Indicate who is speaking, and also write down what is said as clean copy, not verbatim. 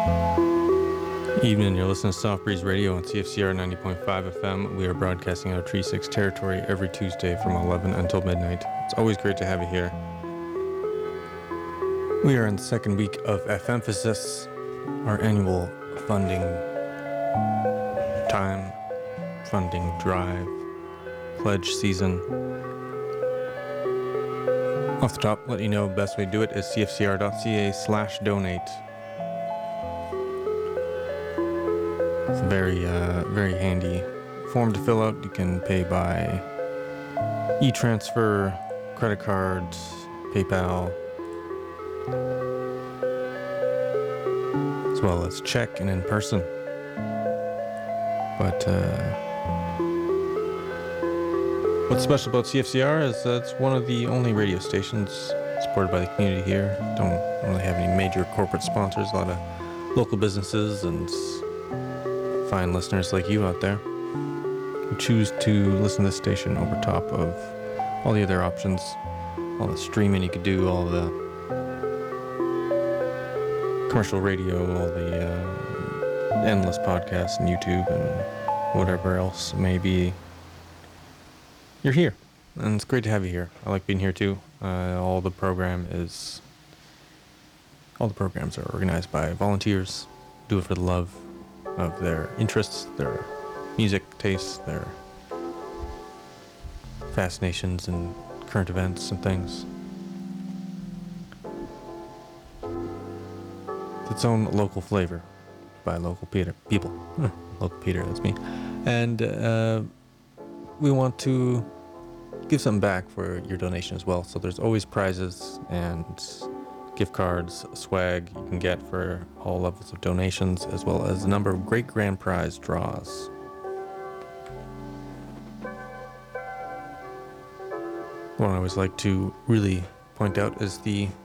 Speaker 1: Evening, you're listening to Soft Breeze Radio on CFCR 90.5 FM. We are broadcasting out of Tree 6 territory every Tuesday from 11 until midnight. It's always great to have you here. We are in the second week of F-Emphasis, our annual funding time, funding drive, pledge season. Off the top, let you know the best way to do it is cfcr.ca/donate. It's a very handy form to fill out. You can pay by e-transfer, credit cards, PayPal, as well as check and in person. But what's special about CFCR is that it's one of the only radio stations supported by the community here. Don't really have any major corporate sponsors, a lot of local businesses and fine listeners like you out there who choose to listen to this station over top of all the other options, all the streaming you could do, all the commercial radio, all the endless podcasts and YouTube and whatever else it may be. You're here, and it's great to have you here. I like being here too. All the programs are organized by volunteers, do it for the love of their interests, their music tastes, their fascinations and current events and things. It's its own local flavor by local people. Local Peter, that's me. And we want to give something back for your donation as well. So there's always prizes and gift cards, swag you can get for all levels of donations, as well as a number of great grand prize draws. One I always like to really point out is the